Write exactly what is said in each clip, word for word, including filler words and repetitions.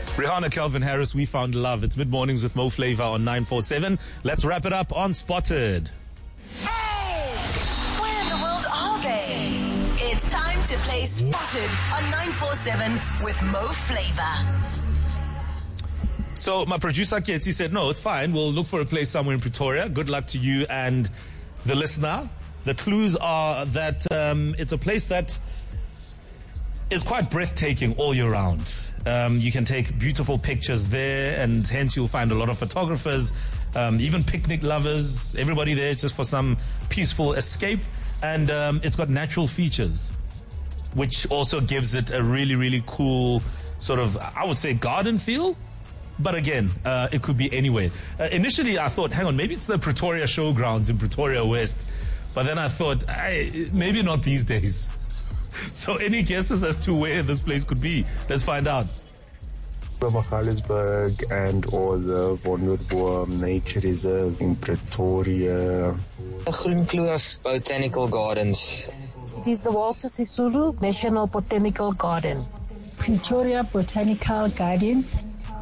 Rihanna, Calvin Harris, We Found Love. It's Mid-Mornings with Mo Flava on nine four seven. Let's wrap it up on Spotted. Oh! Where in the world are they? It's time to play Spotted on nine four seven with Mo Flava. So my producer, Kieti, said, no, it's fine. We'll look for a place somewhere in Pretoria. Good luck to you and the listener. The clues are that um, it's a place that is quite breathtaking all year round. Um, you can take beautiful pictures there, and hence you'll find a lot of photographers, um, even picnic lovers, everybody there just for some peaceful escape. And um, it's got natural features, which also gives it a really, really cool sort of, I would say, garden feel. But again, uh, it could be anywhere. Uh, initially, I thought, hang on, maybe it's the Pretoria Showgrounds in Pretoria West. But then I thought, I, maybe not these days. So any guesses as to where this place could be? Let's find out. Magaliesburg and or the Von Woodboom Nature Reserve in Pretoria. The Groenkloof Botanical Gardens. It is the Walter Sisulu National Botanical Garden. Pretoria Botanical Gardens.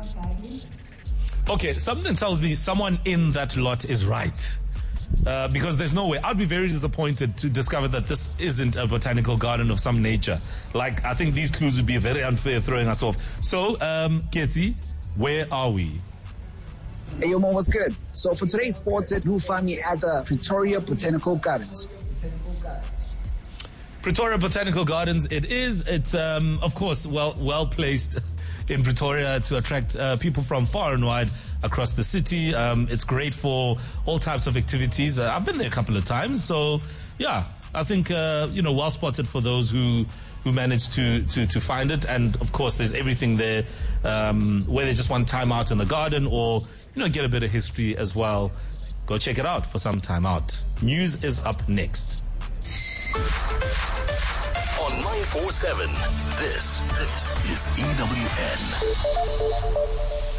Okay, something tells me someone in that lot is right. Uh, because there's no way. I'd be very disappointed to discover that this isn't a botanical garden of some nature. Like, I think these clues would be very unfair throwing us off. So, um, Kieti, where are we? Hey, yo, Mo, what's good? So for today's Spotted, you'll find me at the Pretoria Botanical Gardens. Pretoria Botanical Gardens, it is. It's, um, of course, well, well placed in Pretoria to attract uh, people from far and wide across the city. Um, it's great for all types of activities. Uh, I've been there a couple of times, so yeah, I think uh, you know, well spotted for those who who managed to to to find it. And of course, there's everything there, um, where they just want time out in the garden or you know get a bit of history as well. Go check it out for some time out. News is up next. On nine four seven, this, this is E W N.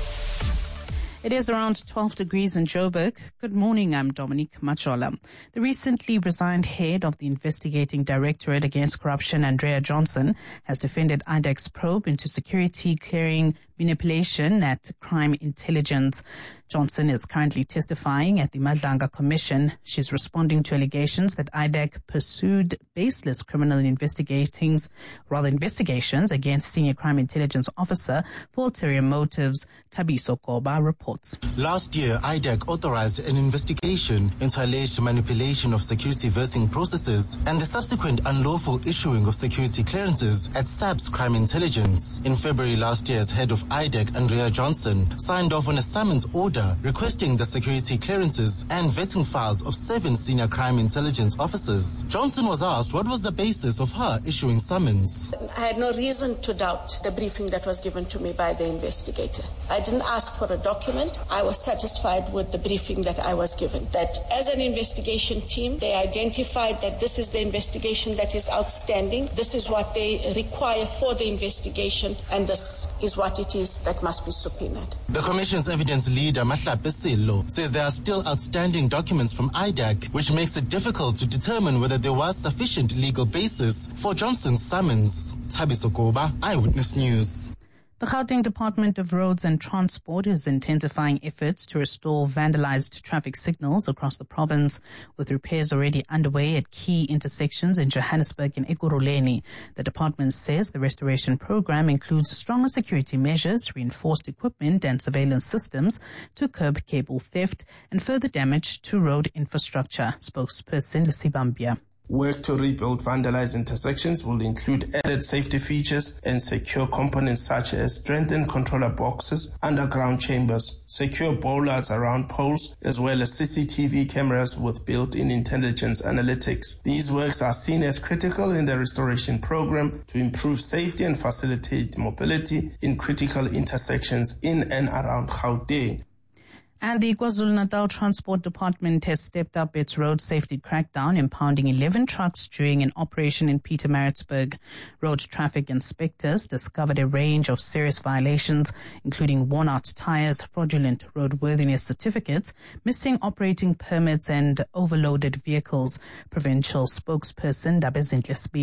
It is around twelve degrees in Joburg. Good morning, I'm Dominique Machola. The recently resigned head of the Investigating Directorate Against Corruption, Andrea Johnson, has defended I D E C's probe into security clearing manipulation at Crime Intelligence. Johnson is currently testifying at the Madlanga Commission. She's responding to allegations that I D E C pursued baseless criminal investigations, rather investigations against senior crime intelligence officer for ulterior motives. Tabiso Koba reports. Last year, I D E C authorized an investigation into alleged manipulation of security vetting processes and the subsequent unlawful issuing of security clearances at S A P's Crime Intelligence. In February last year, as head of I D E C, Andrea Johnson signed off on a summons order requesting the security clearances and vetting files of seven senior crime intelligence officers. Johnson was asked what was the basis of her issuing summons. I had no reason to doubt the briefing that was given to me by the investigator. I didn't ask for a document. I was satisfied with the briefing that I was given. That as an investigation team, they identified that this is the investigation that is outstanding. This is what they require for the investigation, and this is what it is that must be subpoenaed. The Commission's evidence leader, Mahlape Sello, says there are still outstanding documents from I D E C, which makes it difficult to determine whether there was sufficient legal basis for Johnson's summons. Tabiso Koba, Eyewitness News. The Gauteng Department of Roads and Transport is intensifying efforts to restore vandalized traffic signals across the province, with repairs already underway at key intersections in Johannesburg and Ekurhuleni. The department says the restoration program includes stronger security measures, reinforced equipment and surveillance systems to curb cable theft and further damage to road infrastructure. Spokesperson Lisibambia. Work to rebuild vandalized intersections will include added safety features and secure components such as strengthened controller boxes, underground chambers, secure bollards around poles, as well as C C T V cameras with built-in intelligence analytics. These works are seen as critical in the restoration program to improve safety and facilitate mobility in critical intersections in and around Gauteng. And the KwaZulu-Natal Transport Department has stepped up its road safety crackdown, impounding eleven trucks during an operation in Pietermaritzburg. Road traffic inspectors discovered a range of serious violations, including worn-out tires, fraudulent roadworthiness certificates, missing operating permits, and overloaded vehicles. Provincial spokesperson Dabezinhle Sibiya.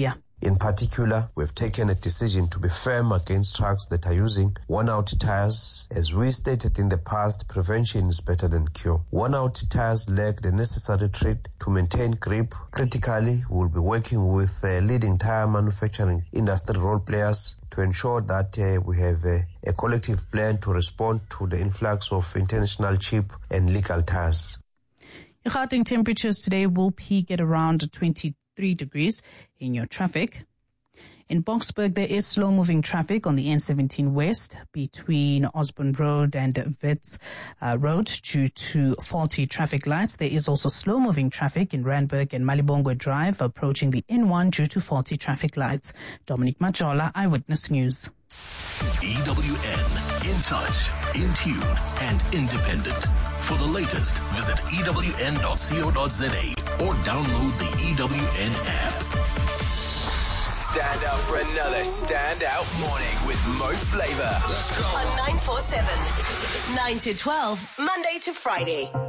In particular, we have taken a decision to be firm against trucks that are using worn-out tires. As we stated in the past, prevention is better than cure. Worn-out tires lack the necessary tread to maintain grip. Critically, we will be working with uh, leading tire manufacturing industry role players to ensure that uh, we have uh, a collective plan to respond to the influx of international cheap and legal tires. Your Gauteng temperatures today will peak at around twenty-three degrees in your traffic. In Boksburg, there is slow-moving traffic on the N seventeen West between Osborne Road and Wits uh, Road due to faulty traffic lights. There is also slow-moving traffic in Randburg and Malibongwe Drive approaching the N one due to faulty traffic lights. Dominic Majola, Eyewitness News. E W N, in touch, in tune, and independent. For the latest, visit E W N dot co dot za or download the E W N app. Stand up for another standout morning with Mo Flava. Let's go. On nine four seven, nine to twelve, Monday to Friday.